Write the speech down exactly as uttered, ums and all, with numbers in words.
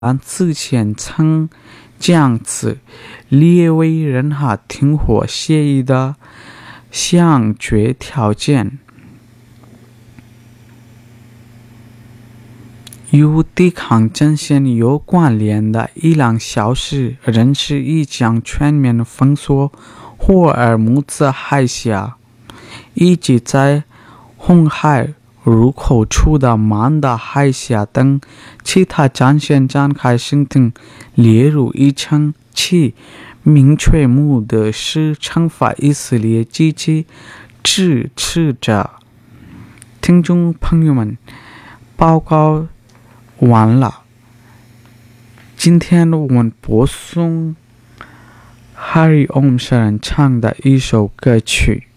兰之前曾将此列为任何停火协议的先决条件。与抵抗阵线有关联的伊朗消息人士已将全面封锁霍尔木兹海峡，以及在红海入口处的曼达海峡等其他战线展开行动，列入议程，其明确目的是惩罚以色列及其支持者。听众朋友们，报告完了。今天我们播送 Hari Om 诗人唱的一首歌曲。